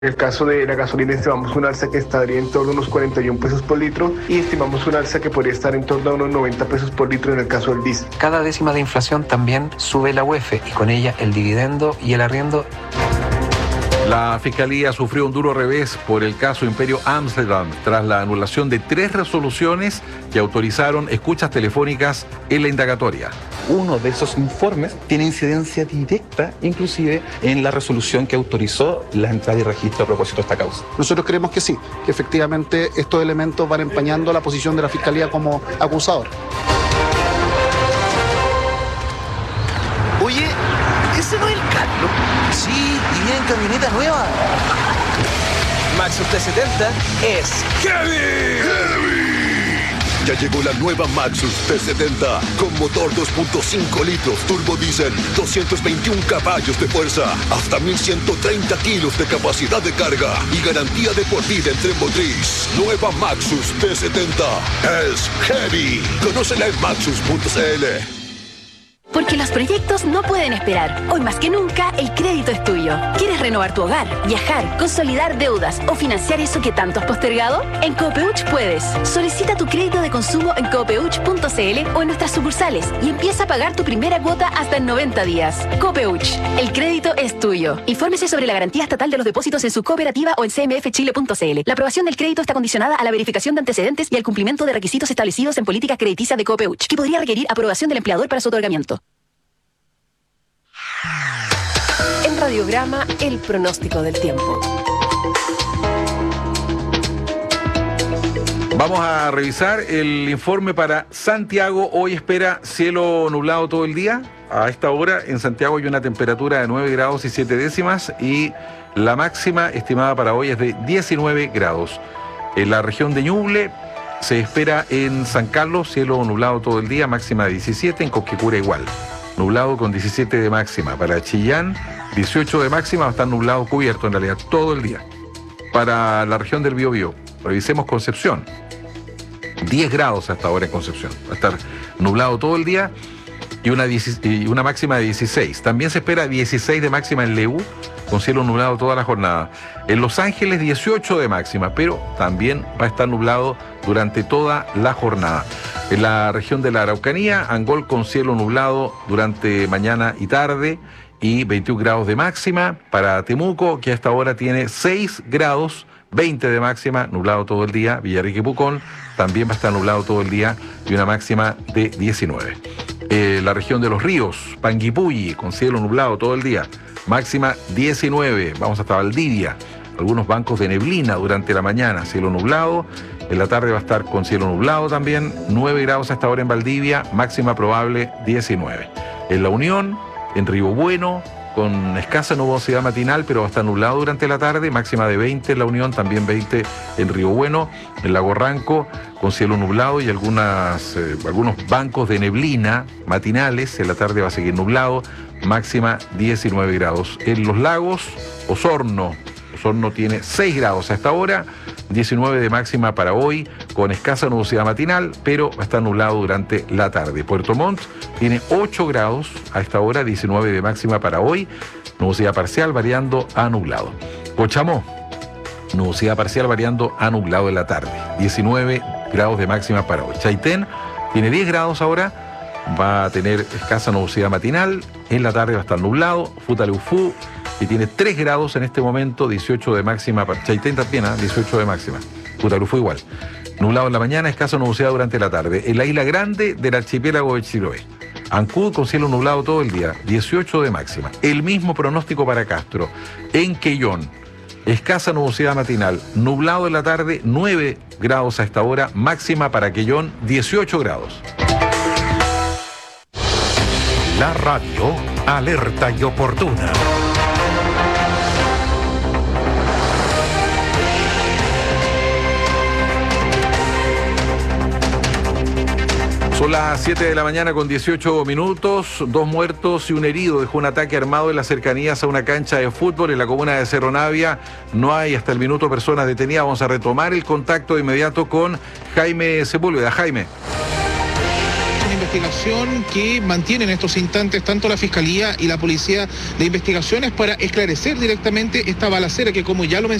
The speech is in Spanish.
En el caso de la gasolina estimamos un alza que estaría en torno a unos 41 pesos por litro y estimamos un alza que podría estar en torno a unos 90 pesos por litro en el caso del diésel. Cada décima de inflación también sube la UEF y con ella el dividendo y el arriendo. La Fiscalía sufrió un duro revés por el caso Imperio Amsterdam tras la anulación de 3 resoluciones que autorizaron escuchas telefónicas en la indagatoria. Uno de esos informes tiene incidencia directa, inclusive, en la resolución que autorizó la entrada y registro a propósito de esta causa. Nosotros creemos que sí, que efectivamente estos elementos van empañando la posición de la Fiscalía como acusador. Oye, ¿ese no es el Carlos? Sí, y viene en camioneta nueva. Maxus T70 es ¡Heavy! Ya llegó la nueva Maxus T70 con motor 2.5 litros turbo diésel, 221 caballos de fuerza, hasta 1130 kilos de capacidad de carga y garantía de por vida en tren motriz. Nueva Maxus T70 es Heavy. Conócela en maxus.cl. Porque los proyectos no pueden esperar. Hoy más que nunca, el crédito es tuyo. ¿Quieres renovar tu hogar, viajar, consolidar deudas o financiar eso que tanto has postergado? En Copeuch puedes. Solicita tu crédito de consumo en copeuch.cl o en nuestras sucursales y empieza a pagar tu primera cuota hasta en 90 días. Copeuch, el crédito es tuyo. Infórmese sobre la garantía estatal de los depósitos en su cooperativa o en cmfchile.cl. La aprobación del crédito está condicionada a la verificación de antecedentes y al cumplimiento de requisitos establecidos en políticas crediticias de Copeuch, que podría requerir aprobación del empleador para su otorgamiento. En Radiograma, el pronóstico del tiempo. Vamos a revisar el informe para Santiago. Hoy espera cielo nublado todo el día. A esta hora en Santiago hay una temperatura de 9 grados y 7 décimas y la máxima estimada para hoy es de 19 grados. En la región de Ñuble se espera en San Carlos cielo nublado todo el día, máxima de 17, en Cosquecura igual. Nublado con 17 de máxima. Para Chillán, 18 de máxima, va a estar nublado cubierto en realidad todo el día. Para la región del Biobío, revisemos Concepción. 10 grados hasta ahora en Concepción. Va a estar nublado todo el día y una máxima de 16. También se espera 16 de máxima en Leú, con cielo nublado toda la jornada. En Los Ángeles, 18 de máxima, pero también va a estar nublado durante toda la jornada. En la región de la Araucanía, Angol con cielo nublado durante mañana y tarde y 21 grados de máxima. Para Temuco, que a esta hora tiene 6 grados, 20 de máxima, nublado todo el día. Villarrica y Pucón también va a estar nublado todo el día y una máxima de 19. La región de Los Ríos, Panguipulli, con cielo nublado todo el día, máxima 19. Vamos hasta Valdivia, algunos bancos de neblina durante la mañana, cielo nublado. En la tarde va a estar con cielo nublado también, 9 grados hasta ahora en Valdivia, máxima probable 19. En La Unión, en Río Bueno, con escasa nubosidad matinal, pero va a estar nublado durante la tarde, máxima de 20 en La Unión, también 20 en Río Bueno. En Lago Ranco, con cielo nublado y algunos bancos de neblina matinales, en la tarde va a seguir nublado, máxima 19 grados. En Los Lagos, Osorno tiene 6 grados a esta hora, 19 de máxima para hoy, con escasa nubosidad matinal, pero va a estar nublado durante la tarde. Puerto Montt tiene 8 grados a esta hora, 19 de máxima para hoy, nubosidad parcial variando a nublado. Cochamó, nubosidad parcial variando a nublado en la tarde, 19 grados de máxima para hoy. Chaitén tiene 10 grados ahora, va a tener escasa nubosidad matinal, en la tarde va a estar nublado. Futaleufú, que tiene 3 grados en este momento, 18 de máxima. Chaitén también, 18 de máxima. Futaleufú igual. Nublado en la mañana, escasa nubosidad durante la tarde. En la isla grande del archipiélago de Chiloé, Ancud con cielo nublado todo el día, 18 de máxima. El mismo pronóstico para Castro. En Quellón, escasa nubosidad matinal, nublado en la tarde, 9 grados a esta hora, máxima para Quellón, 18 grados. La radio alerta y oportuna. Son las 7 de la mañana con 18 minutos, 2 muertos y un herido dejó un ataque armado en las cercanías a una cancha de fútbol en la comuna de Cerro Navia. No hay hasta el minuto personas detenidas. Vamos a retomar el contacto de inmediato con Jaime Sepúlveda. Jaime. investigación que mantiene en estos instantes tanto la Fiscalía y la Policía de Investigaciones para esclarecer directamente esta balacera que, como ya lo mencioné,